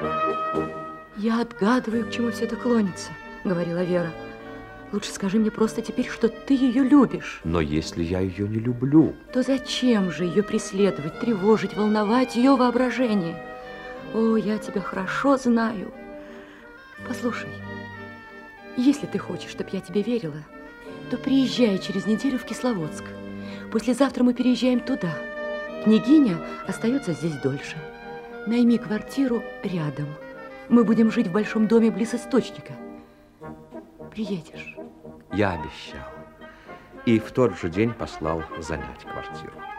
Я отгадываю, к чему все это клонится, говорила Вера. Лучше скажи мне просто теперь, что ты ее любишь. Но если я ее не люблю... То зачем же ее преследовать, тревожить, волновать ее воображение? О, я тебя хорошо знаю. Послушай, если ты хочешь, чтобы я тебе верила, то приезжай через неделю в Кисловодск. Послезавтра мы переезжаем туда. Княгиня остается здесь дольше. Найми квартиру рядом. Мы будем жить в большом доме близ источника. Приедешь? Я обещал. И в тот же день послал занять квартиру.